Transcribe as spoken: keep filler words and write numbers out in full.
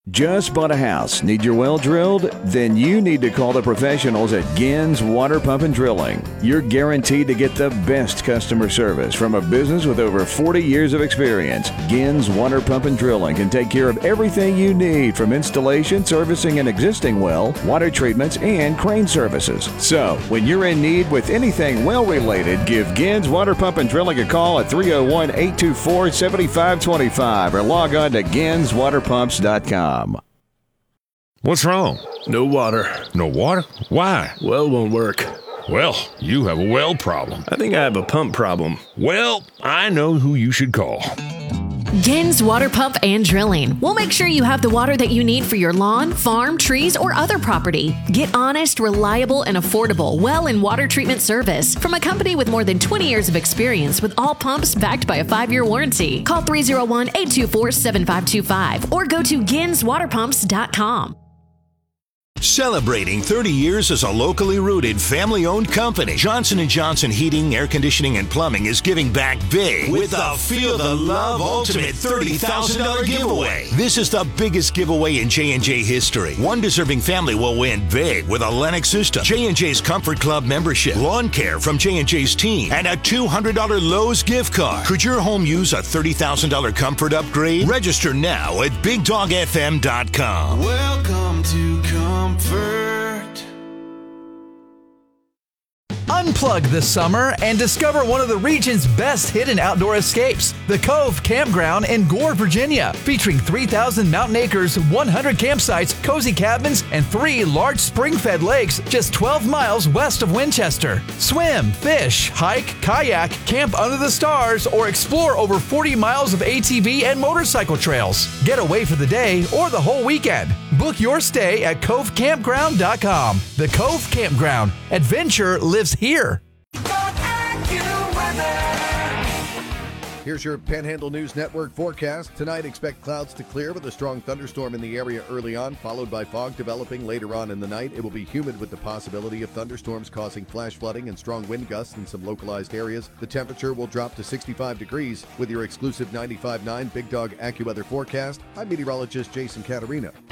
Just bought a house? Need your well drilled? Then you need to call the professionals at Gins Water Pump and Drilling. You're guaranteed to get the best customer service from a business with over forty years of experience. Gins Water Pump and Drilling can take care of everything you need, from installation, servicing an existing well, water treatments, and crane services. So, when you're in need with anything well related, give Gins Water Pump and Drilling a call at three oh one, eight two four, seven five two five or log on to gins water pumps dot com. What's wrong? No water. No water? Why? Well won't work. Well, you have a well problem. I think I have a pump problem. Well, I know who you should call. Gins Water Pump and Drilling. We'll make sure you have the water that you need for your lawn, farm, trees, or other property. Get honest, reliable, and affordable well and water treatment service from a company with more than twenty years of experience with all pumps backed by a five-year warranty. Call three oh one, eight two four, seven five two five or go to gins water pumps dot com. Celebrating thirty years as a locally rooted, family-owned company, Johnson and Johnson Heating, Air Conditioning, and Plumbing is giving back big with the Feel the Love Ultimate thirty thousand dollars giveaway. This is the biggest giveaway in J and J history. One deserving family will win big with a Lennox system, J and J's Comfort Club membership, lawn care from J and J's team, and a two hundred dollars Lowe's gift card. Could your home use a thirty thousand dollars comfort upgrade? Register now at big dog f m dot com. Welcome to Comfort. Unplug this summer and discover one of the region's best hidden outdoor escapes, the Cove Campground in Gore, Virginia, featuring three thousand mountain acres, one hundred campsites, cozy cabins, and three large spring-fed lakes just twelve miles west of Winchester. Swim, fish, hike, kayak, camp under the stars, or explore over forty miles of A T V and motorcycle trails. Get away for the day or the whole weekend. Book your stay at cove campground dot com. The Cove Campground. Adventure lives here. Here's your Panhandle News Network forecast. Tonight, expect clouds to clear with a strong thunderstorm in the area early on, followed by fog developing later on in the night. It will be humid with the possibility of thunderstorms causing flash flooding and strong wind gusts in some localized areas. The temperature will drop to sixty-five degrees with your exclusive ninety-five point nine Big Dog AccuWeather forecast. I'm meteorologist Jason Caterino.